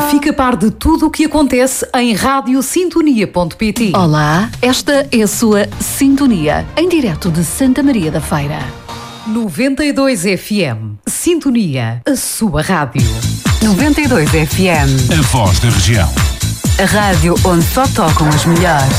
Fica a par de tudo o que acontece em radiosintonia.pt. Olá, esta é a sua Sintonia, em direto de Santa Maria da Feira. 92 FM. Sintonia, a sua rádio. 92 FM. A voz da região. A rádio onde só tocam as melhores.